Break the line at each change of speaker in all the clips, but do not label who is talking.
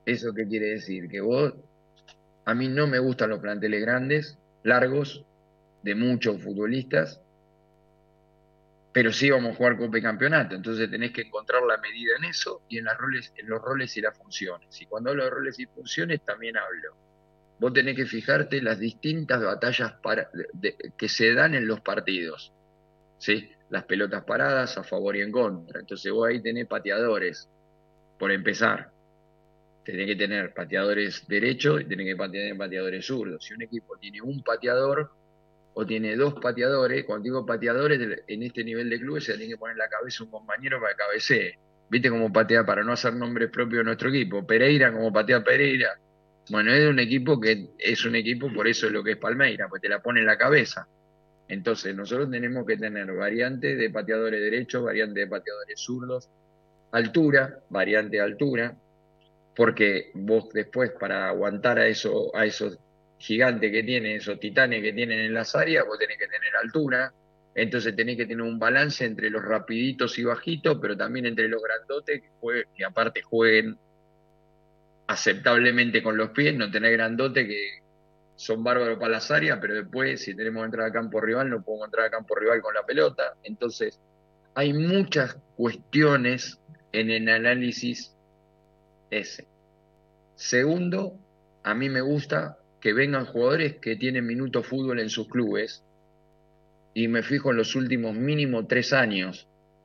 ¿Eso qué quiere decir? Que vos, a mí no me gustan los planteles grandes, largos, de muchos futbolistas, pero sí vamos a jugar Copa y Campeonato, entonces tenés que encontrar la medida en eso y en los roles y las funciones. Y cuando hablo de roles y funciones también hablo. Vos tenés que fijarte las distintas batallas que se dan en los partidos, ¿sí? Las pelotas paradas a favor y en contra. Entonces vos ahí tenés pateadores, por empezar. Tenés que tener pateadores derechos y tenés que tener pateadores zurdos. Si un equipo tiene un pateador o tiene dos pateadores, cuando digo pateadores, en este nivel de clubes se tiene que poner en la cabeza un compañero para que cabecee. ¿Viste cómo patea para no hacer nombres propios de nuestro equipo? Pereira, como patea Pereira. Bueno, es un equipo que es un equipo, por eso es lo que es Palmeira, pues te la pone en la cabeza. Entonces, nosotros tenemos que tener variantes de pateadores derechos, variantes de pateadores zurdos, altura, variante de altura, porque vos después para aguantar a esos gigantes que tienen, esos titanes que tienen en las áreas, vos tenés que tener altura, entonces tenés que tener un balance entre los rapiditos y bajitos, pero también entre los grandotes que aparte jueguen aceptablemente con los pies, no tener grandotes que son bárbaros para las áreas, pero después si tenemos que entrar a campo rival, no podemos entrar a campo rival con la pelota. Entonces, hay muchas cuestiones en el análisis ese. Segundo, a mí me gusta que vengan jugadores que tienen minutos fútbol en sus clubes y me fijo en los últimos mínimo 3 años.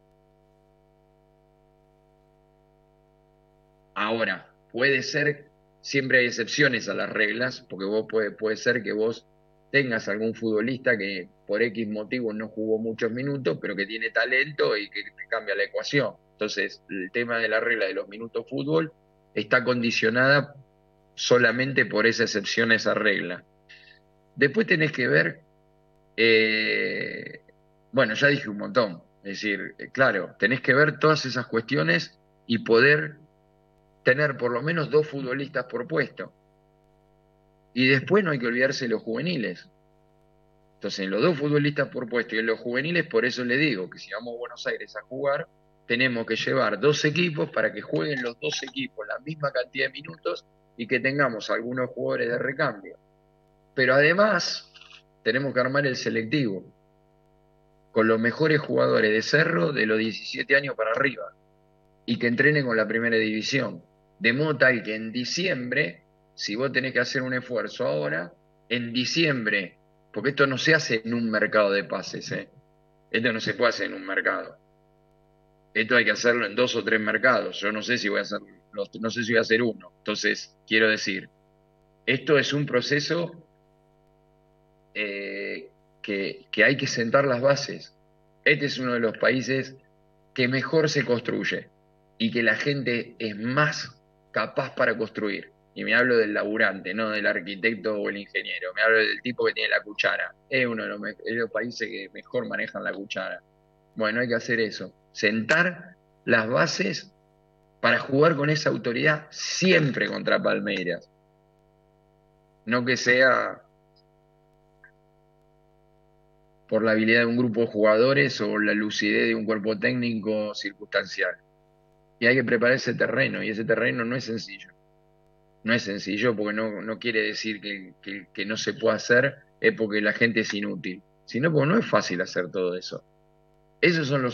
Ahora, puede ser, siempre hay excepciones a las reglas, porque puede ser que vos tengas algún futbolista que por X motivo no jugó muchos minutos, pero que tiene talento y que te cambia la ecuación. Entonces, el tema de la regla de los minutos fútbol está condicionada solamente por esa excepción a esa regla. Después tenés que ver, eh, bueno, ya dije un montón, es decir, claro, tenés que ver todas esas cuestiones y poder tener por lo menos dos futbolistas por puesto. Y después no hay que olvidarse de los juveniles. Entonces, en los dos futbolistas por puesto y en los juveniles, por eso le digo que si vamos a Buenos Aires a jugar, tenemos que llevar dos equipos para que jueguen los dos equipos la misma cantidad de minutos y que tengamos algunos jugadores de recambio. Pero además, tenemos que armar el selectivo con los mejores jugadores de Cerro de los 17 años para arriba y que entrenen con la primera división. De modo tal que en diciembre, si vos tenés que hacer un esfuerzo ahora, en diciembre, porque esto no se hace en un mercado de pases, ¿eh? Esto no se puede hacer en un mercado. Esto hay que hacerlo en 2 o 3 mercados. Yo no sé si voy a hacer, no sé si voy a hacer uno. Entonces, quiero decir, esto es un proceso que hay que sentar las bases. Este es uno de los países que mejor se construye y que la gente es más capaz para construir. Y me hablo del laburante, no del arquitecto o el ingeniero. Me hablo del tipo que tiene la cuchara. Es uno de los países que mejor manejan la cuchara. Bueno, hay que hacer eso. Sentar las bases para jugar con esa autoridad siempre contra Palmeiras. No que sea por la habilidad de un grupo de jugadores o la lucidez de un cuerpo técnico circunstancial. Y hay que preparar ese terreno, y ese terreno no es sencillo. No es sencillo porque no quiere decir que no se pueda hacer, es porque la gente es inútil, sino porque no es fácil hacer todo eso. Esos son los